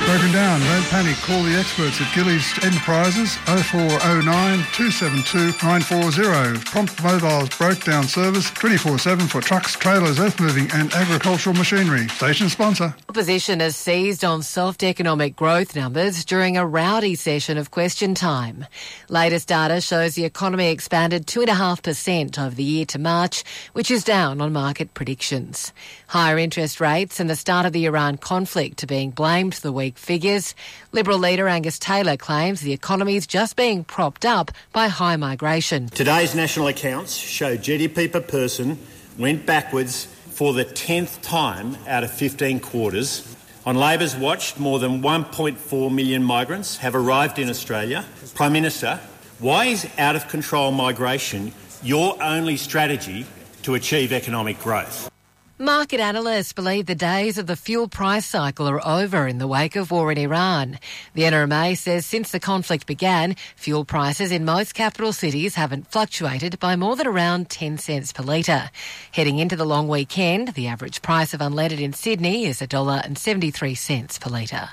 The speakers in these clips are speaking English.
Broken down, don't panic. Call the experts at Gillies Enterprises 0409 272 940. Prompt Mobile's broke down service 24/7 for trucks, trailers, earth moving and agricultural machinery. Station sponsor. Opposition has seized on soft economic growth numbers during a rowdy session of question time. Latest data shows the economy expanded 2.5% over the year to March, which is down on market predictions. Higher interest rates and the start of the Iran conflict are being blamed for the weak figures. Liberal leader Angus Taylor claims the economy is just being propped up by high migration. Today's national accounts show GDP per person went backwards for the 10th time out of 15 quarters. On Labor's watch, more than 1.4 million migrants have arrived in Australia. Prime Minister, why is out-of-control migration your only strategy to achieve economic growth? Market analysts believe the days of the fuel price cycle are over in the wake of war in Iran. The NRMA says since the conflict began, fuel prices in most capital cities haven't fluctuated by more than around 10 cents per litre. Heading into the long weekend, the average price of unleaded in Sydney is $1.73 per litre.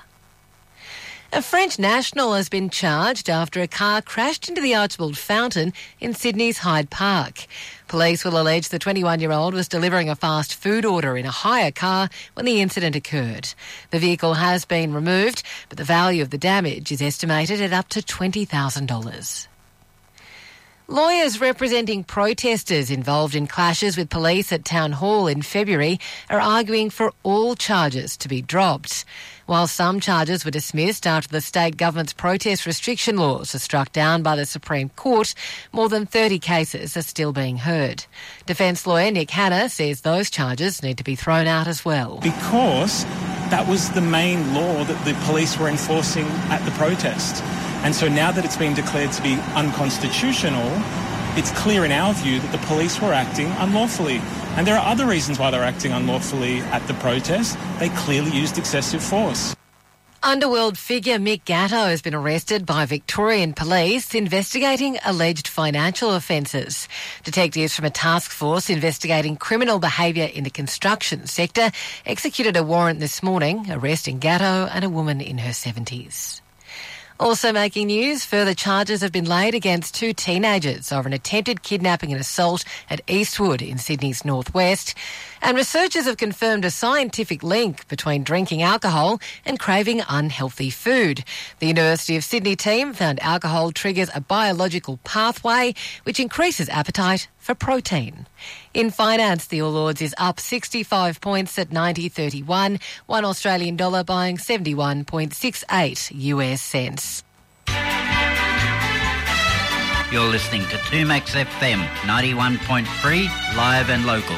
A French national has been charged after a car crashed into the Archibald Fountain in Sydney's Hyde Park. Police will allege the 21-year-old was delivering a fast food order in a hire car when the incident occurred. The vehicle has been removed, but the value of the damage is estimated at up to $20,000. Lawyers representing protesters involved in clashes with police at Town Hall in February are arguing for all charges to be dropped. While some charges were dismissed after the state government's protest restriction laws are struck down by the Supreme Court, more than 30 cases are still being heard. Defence lawyer Nick Hanna says those charges need to be thrown out as well. Because that was the main law that the police were enforcing at the protest. And so now that it's been declared to be unconstitutional, it's clear in our view that the police were acting unlawfully. And there are other reasons why they're acting unlawfully at the protest. They clearly used excessive force. Underworld figure Mick Gatto has been arrested by Victorian police investigating alleged financial offences. Detectives from a task force investigating criminal behaviour in the construction sector executed a warrant this morning, arresting Gatto and a woman in her 70s. Also making news, further charges have been laid against two teenagers over an attempted kidnapping and assault at Eastwood in Sydney's northwest. And researchers have confirmed a scientific link between drinking alcohol and craving unhealthy food. The University of Sydney team found alcohol triggers a biological pathway which increases appetite for protein. In finance, the All Ords is up 65 points at 90.31, one Australian dollar buying 71.68 US cents. You're listening to 2Max FM 91.3, live and local.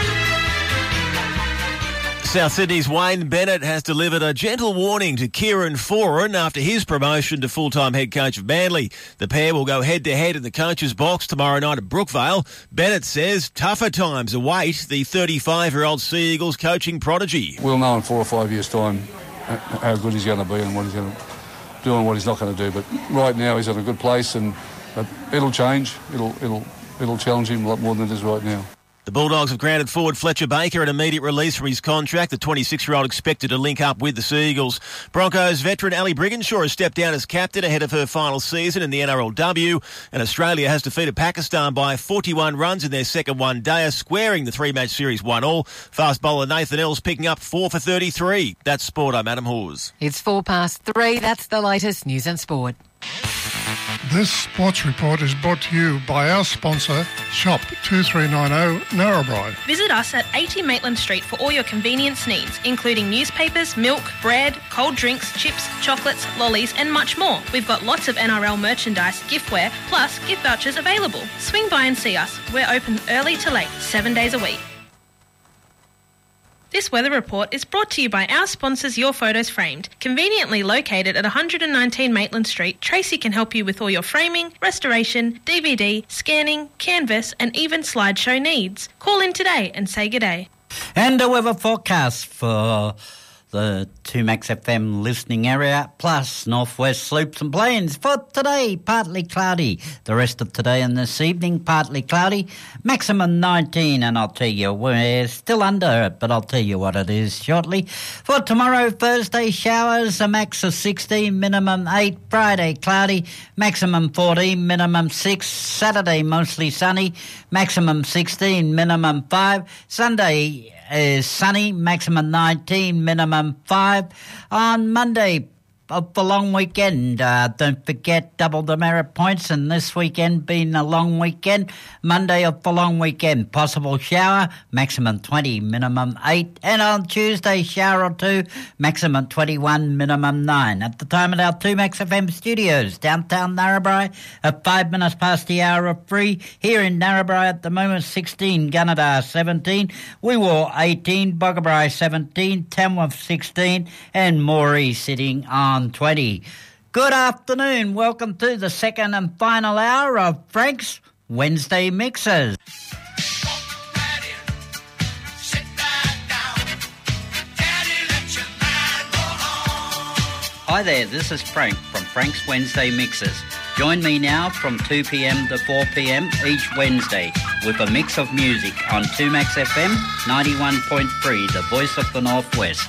South Sydney's Wayne Bennett has delivered a gentle warning to Kieran Foran after his promotion to full-time head coach of Manly. The pair will go head-to-head in the coach's box tomorrow night at Brookvale. Bennett says tougher times await the 35-year-old Sea Eagles coaching prodigy. We'll know in 4 or 5 years' time how good he's going to be and what he's going to do and what he's not going to do. But right now he's at a good place, and it'll change. It'll challenge him a lot more than it is right now. The Bulldogs have granted forward Fletcher Baker an immediate release from his contract. The 26-year-old expected to link up with the Sea Eagles. Broncos veteran Ali Brigginshaw has stepped down as captain ahead of her final season in the NRLW. And Australia has defeated Pakistan by 41 runs in their second one-dayer, squaring the three-match series 1-1. Fast bowler Nathan Ells picking up 4 for 33. That's sport. I'm Adam Hawes. It's 3:04. That's the latest news and sport. This sports report is brought to you by our sponsor, Shop 2390 Narrabri. Visit us at 80 Maitland Street for all your convenience needs, including newspapers, milk, bread, cold drinks, chips, chocolates, lollies and much more. We've got lots of NRL merchandise, giftware, plus gift vouchers available. Swing by and see us. We're open early to late, 7 days a week. This weather report is brought to you by our sponsors Your Photos Framed. Conveniently located at 119 Maitland Street, Tracy can help you with all your framing, restoration, DVD, scanning, canvas and even slideshow needs. Call in today and say good day. And the weather forecast for the 2Max FM listening area, plus northwest slopes and plains. For today, partly cloudy. The rest of today and this evening, partly cloudy. Maximum 19, and I'll tell you, we're still under it, but I'll tell you what it is shortly. For tomorrow, Thursday, showers, a max of 16, minimum 8. Friday, cloudy, maximum 14, minimum 6. Saturday, mostly sunny, maximum 16, minimum 5. Sunday is sunny, maximum 19, minimum 5. On Monday of the long weekend, don't forget double the merit points, and this weekend being a long weekend, Monday of the long weekend, possible shower, maximum 20, minimum 8. And on Tuesday, shower or 2, maximum 21, minimum 9. At the time at our 2Max FM studios, downtown Narrabri, at 5 minutes past the hour of 3. Here in Narrabri at the moment, 16, Gunnedah 17, Wee-Waa 18, Boggabri 17, Tamworth 16, and Moree sitting on 20. Good afternoon. Welcome to the second and final hour of Frank's Wednesday Mixers. Hi there, this is Frank from Frank's Wednesday Mixers. Join me now from 2 p.m. to 4 p.m. each Wednesday with a mix of music on 2Max FM 91.3, the voice of the Northwest.